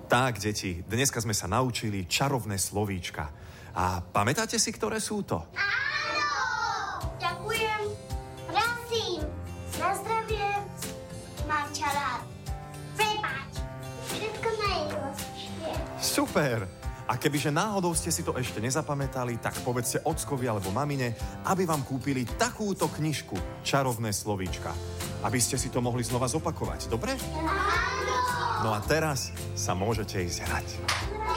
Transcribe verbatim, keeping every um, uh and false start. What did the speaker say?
Tak, deti, dneska sme sa naučili čarovné slovíčka. A pamätáte si, ktoré sú to? Áno! Ďakujem. Prosím. Na zdravie. Mám ťa rád. Prepáč. Všetko najlepšie. Super! A kebyže náhodou ste si to ešte nezapamätali, tak povedzte ockovi alebo mamine, aby vám kúpili takúto knižku Čarovné slovíčka. Aby ste si to mohli znova zopakovať, dobre? Áno! No a teraz sa môžete ísť hrať.